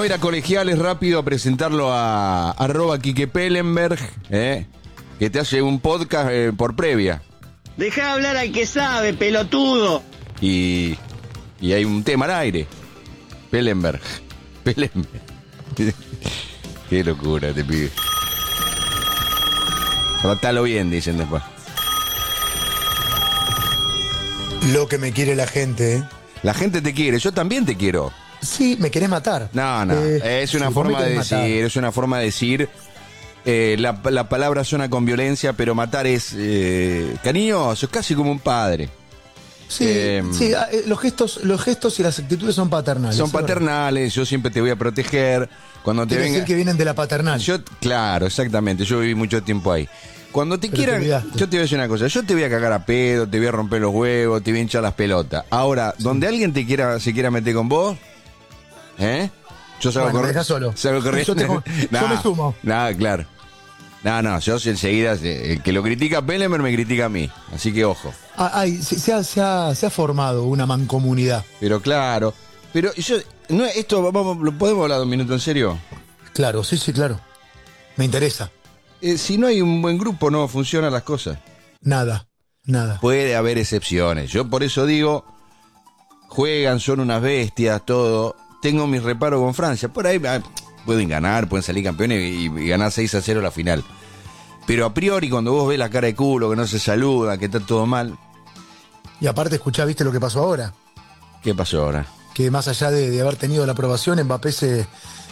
a ir a Colegiales rápido a presentarlo a @Quique Pellenberg, que te hace un podcast por previa. Dejá hablar al que sabe, pelotudo. Y hay un tema al aire. Pellenberg. Qué locura te pibe. Tratalo bien, dicen después. Lo que me quiere la gente, ¿eh? La gente te quiere, yo también te quiero. Sí, me querés matar. No, es una forma de decir, es una forma de decir. La palabra suena con violencia, pero matar es cariñoso, es casi como un padre. Sí, los gestos y las actitudes son paternales. Son paternales, yo siempre te voy a proteger. Cuando te Quiere decir que vienen de la paternal. Claro, exactamente, yo viví mucho tiempo ahí. Cuando te quieran, yo te voy a decir una cosa, yo te voy a cagar a pedo, te voy a romper los huevos, te voy a hinchar las pelotas. Ahora, donde alguien se quiera meter con vos, yo salgo corriendo. Solo. Salgo corriendo. Yo me sumo. Nada, claro. Yo enseguida, el que lo critica a Pellenberg me critica a mí. Así que ojo. Se ha formado una mancomunidad. Pero claro. Pero yo, ¿lo podemos hablar un minuto en serio? Claro, sí, claro. Me interesa. Si no hay un buen grupo, no funcionan las cosas. Nada. Puede haber excepciones. Yo por eso digo, juegan, son unas bestias, todo. Tengo mis reparos con Francia. Por ahí pueden ganar, pueden salir campeones y ganar 6-0 la final. Pero a priori, cuando vos ves la cara de culo, que no se saluda, que está todo mal. Y aparte, ¿viste lo que pasó ahora? ¿Qué pasó ahora? Que más allá de haber tenido la aprobación, Mbappé se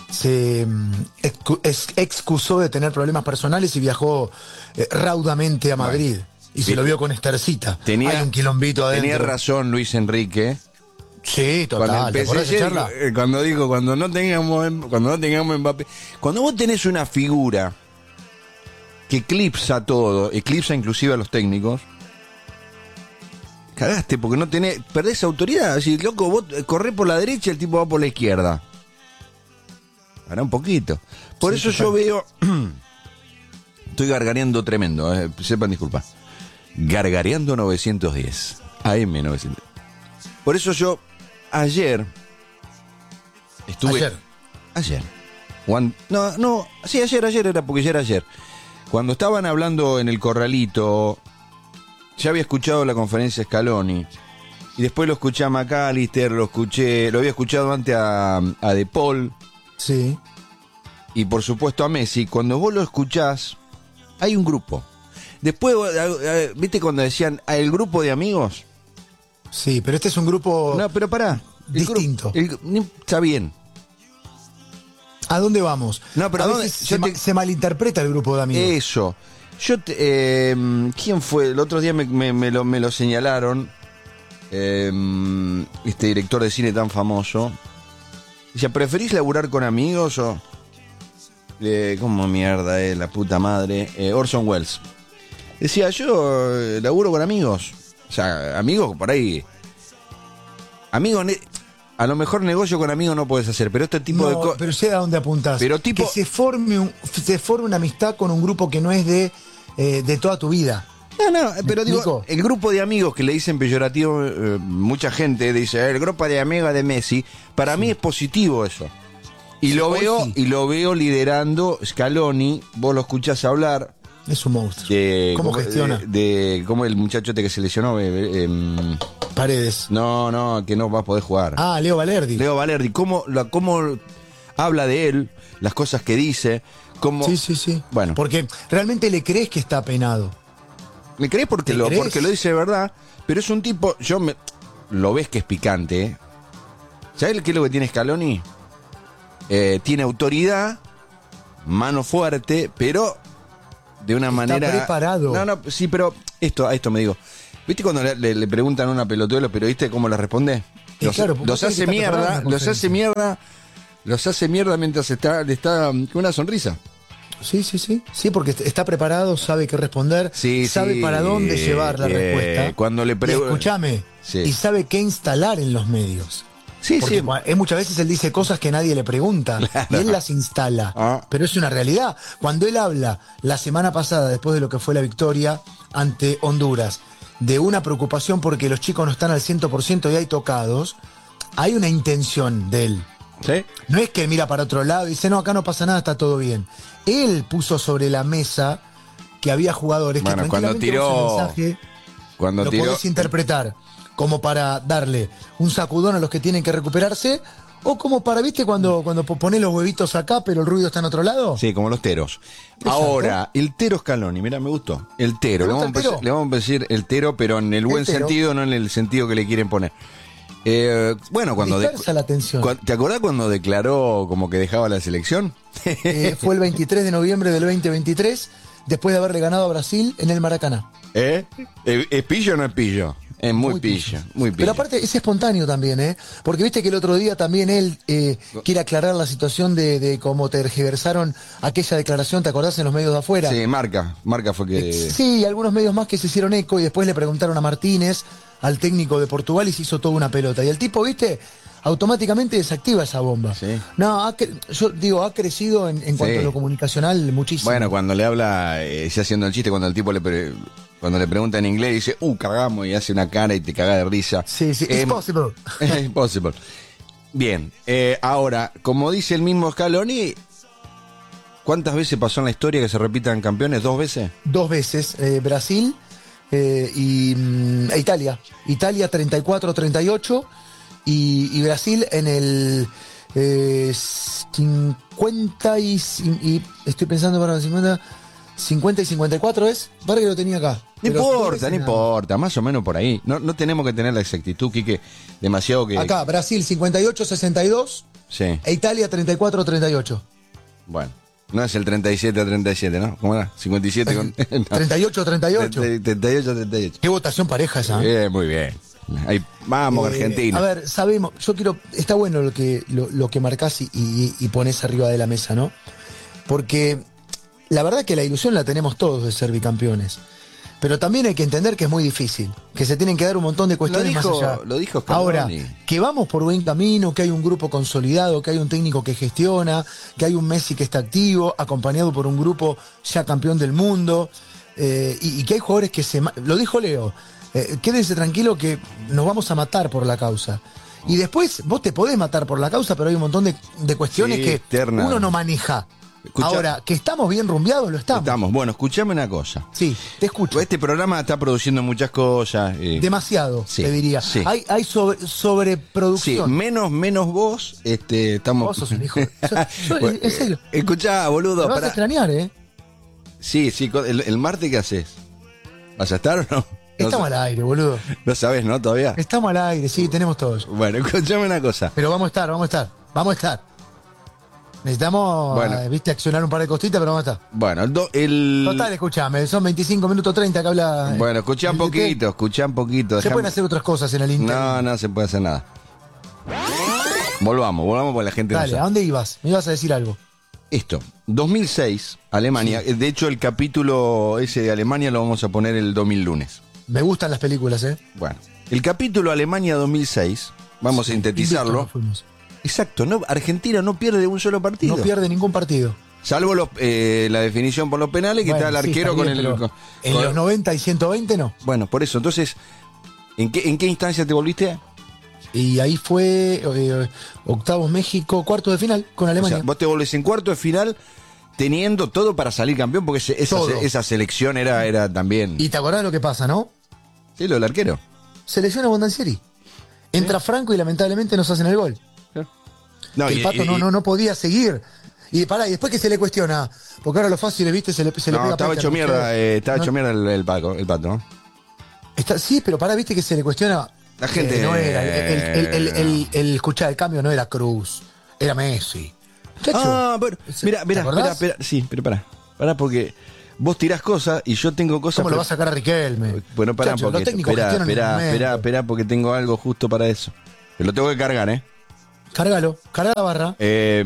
excusó de tener problemas personales y viajó raudamente a Madrid. Y se lo vio con Estercita. Hay un quilombito adentro. Tenía razón Luis Enrique. Sí, total. Cuando dijo, cuando no tengamos Mbappé. Cuando vos tenés una figura que eclipsa todo, eclipsa inclusive a los técnicos, cagaste, porque perdés autoridad. Así, loco, vos corrés por la derecha y el tipo va por la izquierda. Para un poquito. Por eso yo veo. Estoy gargareando tremendo, sepan disculpar. Gargareando 910. AM 910. Por eso yo ayer estuve. Ayer. Ayer era porque ya era ayer. Cuando estaban hablando en el corralito, ya había escuchado la conferencia Scaloni. Y después lo escuché a McAllister, lo había escuchado antes a De Paul. Sí. Y por supuesto a Messi. Cuando vos lo escuchás, hay un grupo. Después, ¿viste cuando decían el grupo de amigos? Sí, pero este es un grupo. No, pero pará. Distinto. Está bien. ¿A dónde vamos? No, pero a veces se malinterpreta el grupo de amigos. Eso. ¿Quién fue? El otro día me lo señalaron. Este director de cine tan famoso. Dice, ¿preferís laburar con amigos o...? ¿Cómo mierda, la puta madre? Orson Welles. Decía, yo laburo con amigos. O sea, amigos por ahí. Amigos, a lo mejor negocio con amigos no puedes hacer, pero este tipo de cosas. Pero sé a dónde apuntás. Que se forme una amistad con un grupo que no es de toda tu vida. No, pero digo, el grupo de amigos que le dicen peyorativo, mucha gente dice, el grupo de amigos de Messi, para mí es positivo eso. Y lo veo liderando Scaloni, vos lo escuchás hablar. Es un monstruo. ¿Cómo gestiona? Cómo el muchacho que se lesionó. Paredes. No, que no va a poder jugar. Leo Valerdi. ¿Cómo habla de él, las cosas que dice? Sí. Bueno. Porque realmente le crees que está penado. ¿Me crees? Porque lo dice de verdad, pero es un tipo, lo ves que es picante, ¿Sabes qué es lo que tiene Scaloni? Tiene autoridad, mano fuerte, pero de una manera... Está preparado. Sí, pero a esto me digo. ¿Viste cuando le preguntan a una pelotuda a los periodistas cómo le responde? Los hace mierda mientras le está con una sonrisa. Sí. Sí, porque está preparado, sabe qué responder, sabe para dónde llevar la respuesta. Cuando le escúchame, y sabe qué instalar en los medios. Porque muchas veces él dice cosas que nadie le pregunta, claro, y él las instala. Pero es una realidad. Cuando él habla la semana pasada, después de lo que fue la victoria ante Honduras, de una preocupación porque los chicos no están al 100% y hay tocados, hay una intención de él. ¿Sí? No es que mira para otro lado y dice, no, acá no pasa nada, está todo bien. Él puso sobre la mesa que había jugadores bueno, que cuando tiró, mensaje lo podés interpretar como para darle un sacudón a los que tienen que recuperarse, o como para, ¿viste? Cuando ponés los huevitos acá, pero el ruido está en otro lado. Sí, como los teros. Exacto. Ahora, el Tero Scaloni, mira, me gustó. El Tero. Le vamos a decir el Tero, pero en el buen sentido, no en el sentido que le quieren poner. Bueno, cuando la atención. ¿Te acordás cuando declaró como que dejaba la selección? Fue el 23 de noviembre del 2023, después de haberle ganado a Brasil en el Maracaná. ¿Es pillo o no es pillo? Es muy pillo, muy pillo. Pero aparte es espontáneo también, porque viste que el otro día también él quiere aclarar la situación de cómo tergiversaron aquella declaración, ¿te acordás? En los medios de afuera. Sí, Marca fue que... Sí, y algunos medios más que se hicieron eco y después le preguntaron a Martínez, al técnico de Portugal, y se hizo toda una pelota. Y el tipo, viste, automáticamente desactiva esa bomba. Sí. No, yo digo, ha crecido en cuanto a lo comunicacional muchísimo. Bueno, cuando le habla, ya haciendo el chiste, cuando el tipo cuando le pregunta en inglés, dice, cagamos, y hace una cara y te caga de risa. Sí, it's possible. It's possible. Bien, ahora, como dice el mismo Scaloni, ¿cuántas veces pasó en la historia que se repitan campeones? ¿2 veces? 2 veces. Brasil y Italia. Italia 34-38 y Brasil en el 50 y estoy pensando para 50 y 54 es. Para que lo tenía acá. No importa, más o menos por ahí. No tenemos que tener la exactitud, Quique, demasiado que... Acá, Brasil 58-62 sí. E Italia 34-38. Bueno, no es el 37-37, ¿no? ¿Cómo era? 57 con... no. 38-38. 38-38. Qué votación pareja esa. Muy bien. Ahí, vamos, Argentina. A ver, sabemos, está bueno lo que marcás y ponés arriba de la mesa, ¿no? Porque la verdad que la ilusión la tenemos todos de ser bicampeones. Pero también hay que entender que es muy difícil, que se tienen que dar un montón de cuestiones más allá. Lo dijo Scaloni. Ahora, que vamos por buen camino, que hay un grupo consolidado, que hay un técnico que gestiona, que hay un Messi que está activo, acompañado por un grupo ya campeón del mundo, y que hay jugadores que lo dijo Leo, quédense tranquilo que nos vamos a matar por la causa. Y después vos te podés matar por la causa, pero hay un montón de cuestiones que uno no maneja. Ahora, que estamos bien rumbeados, lo estamos. Bueno, escuchame una cosa. Sí, te escucho. Este programa está produciendo muchas cosas. Demasiado, sí, te diría. Sí. Hay sobreproducción. Sí, menos vos, estamos... Vos sos un hijo. En serio. Escuchá, boludo. Me vas a extrañar, Sí, el martes, ¿qué haces? ¿Vas a estar o no? Estamos al aire, boludo. No sabés, ¿no? Todavía. Estamos al aire, sí, tenemos todos. Bueno, escuchame una cosa. Pero vamos a estar. Necesitamos, viste, accionar un par de cositas, pero vamos a estar. Bueno, Total, escuchame, son 25 minutos 30 que habla... Bueno, escuchá un poquito. Se pueden hacer otras cosas en el Inter. No se puede hacer nada. Volvamos porque la gente Dale, no sabe. ¿a dónde ibas? Me ibas a decir algo. Esto, 2006, Alemania. Sí. De hecho, el capítulo ese de Alemania lo vamos a poner el 2000 lunes. Me gustan las películas, Bueno, el capítulo Alemania 2006, vamos a sintetizarlo. Exacto, Argentina no pierde un solo partido. No pierde ningún partido. Salvo la definición por los penales, que está el arquero con el... En los 90 y 120 no. Bueno, por eso, entonces, ¿en qué instancia te volviste? Y ahí fue octavos México, cuartos de final con Alemania. O sea, vos te volvés en cuarto de final teniendo todo para salir campeón, porque esa selección era también... Y te acordás lo que pasa, ¿no? Sí, lo del arquero. Se lesiona Bondancieri. Entra Franco y lamentablemente nos hacen el gol. No, el Pato no podía seguir. Y después que se le cuestiona, porque ahora lo fácil, viste, se le pega. Estaba hecho mierda, hecho mierda el Pato, ¿no? Sí, pero viste que se le cuestiona. La gente no era el escuchar el cambio no era Cruz, era Messi. Bueno, mira, sí, pero pará porque vos tirás cosas y yo tengo cosas. ¿Cómo lo vas a sacar a Riquelme? Bueno, pará, porque esperá, porque tengo algo justo para eso. Pero lo tengo que cargar, Cárgalo, carga la barra.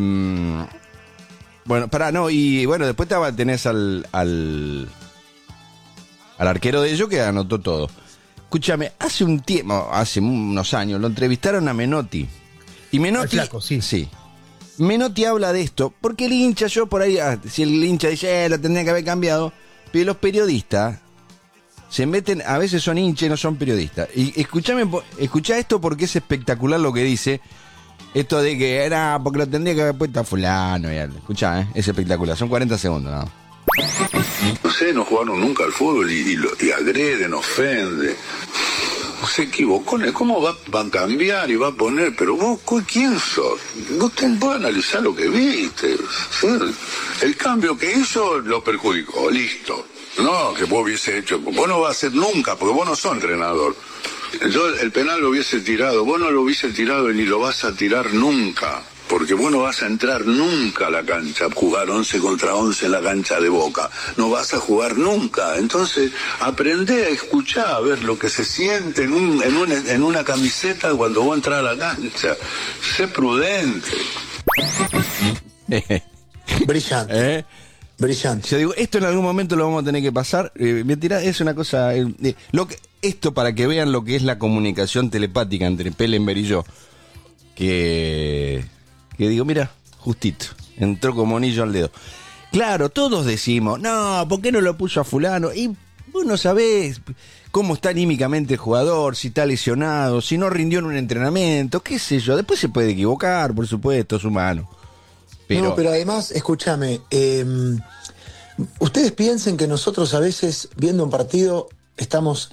Bueno, después tenés al arquero de ellos que anotó todo. Escúchame, hace unos años, lo entrevistaron a Menotti. Y Menotti... Al flaco, sí. Menotti habla de esto, porque el hincha, si el hincha dice, lo tendría que haber cambiado, pero los se meten, a veces son hinchas y no son periodistas. Y escuchá esto porque es espectacular lo que dice. Esto de que era porque lo tendría que haber puesto a fulano. Escuchá, es espectacular. Son 40 segundos, ¿no? No sé, no jugaron nunca al fútbol y agreden, ofenden. Se equivocó. ¿Cómo va a cambiar y va a poner? Pero vos, ¿quién sos? Vos vos analizar lo que viste. ¿Sí? El cambio que hizo lo perjudicó, listo. No, que vos hubiese hecho. Vos no vas a hacer nunca, porque vos no sos entrenador. Yo el penal lo hubiese tirado, vos no lo hubiese tirado y ni lo vas a tirar nunca. Porque vos no vas a entrar nunca a la cancha, a jugar 11 contra 11 en la cancha de Boca. No vas a jugar nunca. Entonces, aprendé a escuchar, a ver lo que se siente en una camiseta cuando vos entras a la cancha. Sé prudente. Brillante. Brillante. Yo digo, esto en algún momento lo vamos a tener que pasar. Mentira, es una cosa... esto para que vean lo que es la comunicación telepática entre Pellenberg y yo. Que digo, mira, justito, entró como anillo al dedo. Claro, todos decimos, no, ¿por qué no lo puso a fulano? Y vos no sabés cómo está anímicamente el jugador, si está lesionado, si no rindió en un entrenamiento, qué sé yo. Después se puede equivocar, por supuesto, es humano. No, pero además, escúchame, ustedes piensen que nosotros a veces, viendo un partido, estamos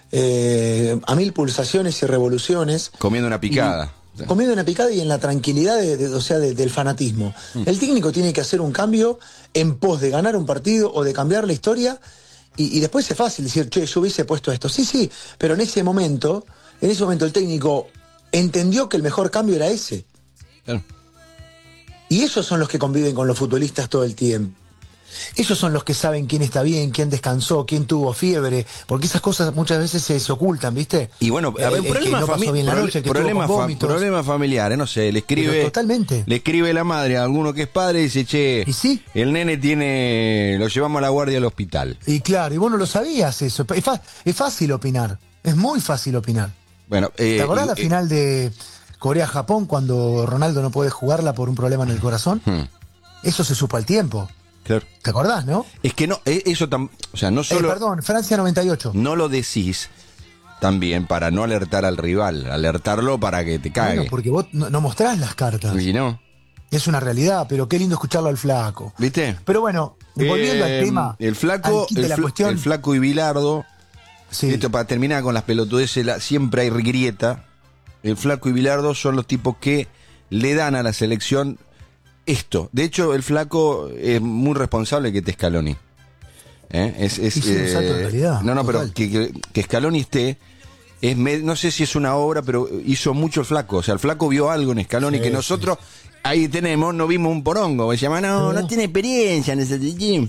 a 1000 pulsaciones y revoluciones. Comiendo una picada. Comiendo una picada y en la tranquilidad del fanatismo. El técnico tiene que hacer un cambio en pos de ganar un partido o de cambiar la historia y después es fácil decir, che, yo hubiese puesto esto. Sí, pero en ese momento el técnico entendió que el mejor cambio era ese. Claro. Y esos son los que conviven con los futbolistas todo el tiempo. Ellos son los que saben quién está bien, quién descansó, quién tuvo fiebre, porque esas cosas muchas veces se ocultan, ¿viste? Y bueno, a ver, problemas familiares, no sé, le escribe la madre a alguno que es padre y dice, che, ¿y sí? El nene lo llevamos a la guardia al hospital. Y claro, y vos no lo sabías eso, es fácil opinar, es muy fácil opinar. Bueno, ¿te acordás la final de Corea-Japón cuando Ronaldo no puede jugarla por un problema en el corazón? Eso se supo al tiempo. Claro. ¿Te acordás, no? Es que no, eso o sea, no solo... perdón, Francia 98. No lo decís también para no alertar al rival, alertarlo para que te cague. Bueno, porque vos no mostrás las cartas. Y no. Es una realidad, pero qué lindo escucharlo al flaco. ¿Viste? Pero bueno, volviendo al tema... El flaco y Bilardo, sí. Esto para terminar con las pelotudeces, siempre hay grieta. El flaco y Bilardo son los tipos que le dan a la selección... esto. De hecho, el flaco es muy responsable que esté Scaloni. Es un salto de realidad. No, total. pero que Scaloni esté, no sé si es una obra, pero hizo mucho el flaco. O sea, el flaco vio algo en Scaloni que nosotros ahí no vimos un porongo. Se llama, no tiene experiencia en ese gym.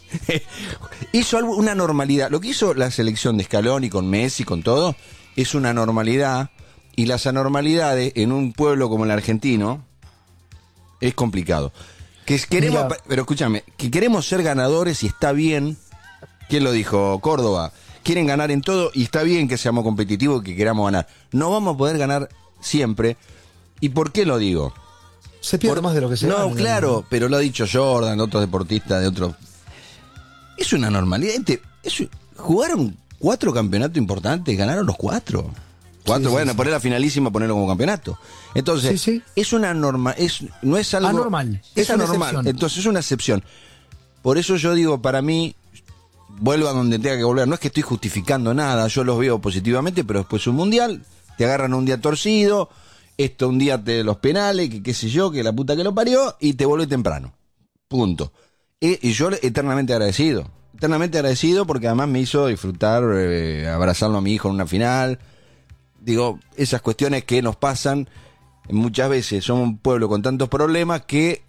Hizo una normalidad. Lo que hizo la selección de Scaloni con Messi, con todo, es una normalidad. Y las anormalidades en un pueblo como el argentino es complicado. Pero escúchame, que queremos ser ganadores y está bien. ¿Quién lo dijo? Córdoba. Quieren ganar en todo y está bien que seamos competitivos y que queramos ganar. No vamos a poder ganar siempre. ¿Y por qué lo digo? Se pierde más de lo que se gana. No, claro, pero lo ha dicho Jordan, otros deportistas de otros. Es una normalidad. Jugaron 4 campeonatos importantes, ganaron los 4. Poner la finalísima, ponerlo como campeonato. Entonces, es una norma, no es algo anormal. Es anormal. Entonces es una excepción. Por eso yo digo, para mí, vuelvo a donde tenga que volver. No es que estoy justificando nada, yo los veo positivamente, pero después un mundial, te agarran un día torcido, un día de los penales, que qué sé yo, que la puta que lo parió, y te vuelve temprano. Punto. Y yo eternamente agradecido porque además me hizo disfrutar, abrazarlo a mi hijo en una final. Digo, esas cuestiones que nos pasan muchas veces. Somos un pueblo con tantos problemas que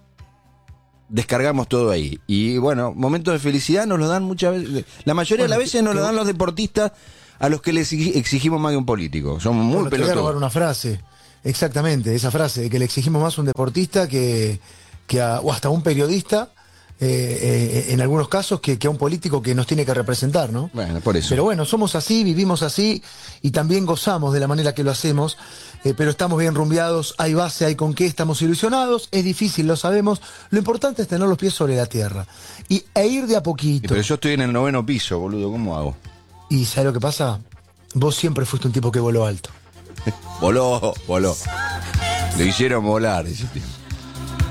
descargamos todo ahí. Y bueno, momentos de felicidad nos lo dan muchas veces. La mayoría de las veces nos lo dan los deportistas a los que les exigimos más que un político. Somos muy pelotudos. Te voy a robar una frase. Exactamente, esa frase de que le exigimos más a un deportista o hasta a un periodista. En algunos casos que a un político que nos tiene que representar, ¿no? Bueno, por eso. Pero bueno, somos así, vivimos así y también gozamos de la manera que lo hacemos, pero estamos bien rumbeados, hay base, hay con qué, estamos ilusionados, es difícil, lo sabemos, lo importante es tener los pies sobre la tierra e ir de a poquito. Pero yo estoy en el 9º piso, boludo, ¿cómo hago? ¿Y sabes lo que pasa? Vos siempre fuiste un tipo que voló alto. Voló. Lo hicieron volar ese tío.